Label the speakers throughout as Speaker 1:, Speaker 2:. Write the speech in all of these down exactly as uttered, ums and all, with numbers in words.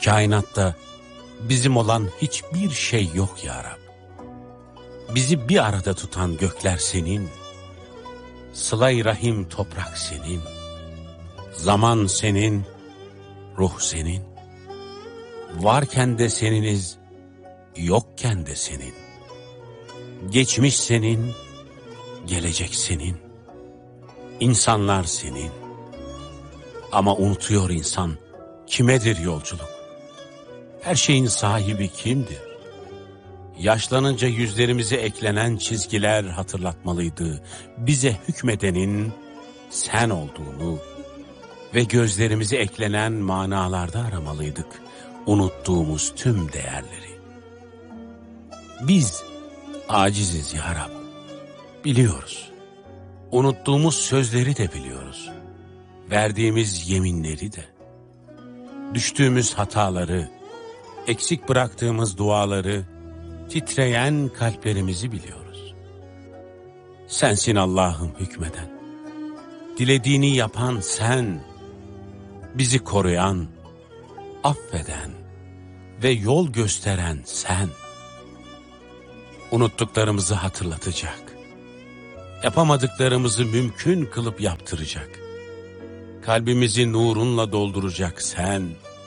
Speaker 1: Kainatta bizim olan hiçbir şey yok ya Rab. Bizi bir arada tutan gökler senin, sıla-i rahim toprak senin, zaman senin, ruh senin. Varken de seniniz, yokken de senin. Geçmiş senin, gelecek senin. İnsanlar senin. Ama unutuyor insan, kimedir yolculuk? Her şeyin sahibi kimdir? Yaşlanınca yüzlerimize eklenen çizgiler hatırlatmalıydı bize hükmedenin sen olduğunu ve gözlerimize eklenen manalarda aramalıydık unuttuğumuz tüm değerleri. Biz aciziz ya Rab, biliyoruz. Unuttuğumuz sözleri de biliyoruz. Verdiğimiz yeminleri de. Düştüğümüz hataları, eksik bıraktığımız duaları, titreyen kalplerimizi biliyoruz. Sensin Allah'ım hükmeden. Dilediğini yapan sen, bizi koruyan, affeden ve yol gösteren sen. Unuttuklarımızı hatırlatacak, yapamadıklarımızı mümkün kılıp yaptıracak, kalbimizi nurunla dolduracak sen.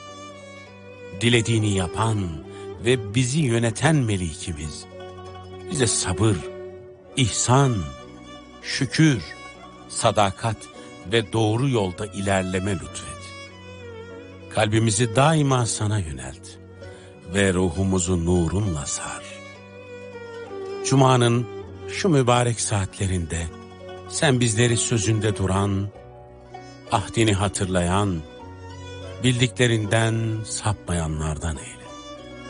Speaker 1: Dilediğini yapan ve bizi yöneten melikimiz, bize sabır, ihsan, şükür, sadakat ve doğru yolda ilerleme lütfet. Kalbimizi daima sana yönelt ve ruhumuzu nurunla sar. Cuma'nın şu mübarek saatlerinde sen bizleri sözünde duran, ahdini hatırlayan, bildiklerinden sapmayanlardan eyle.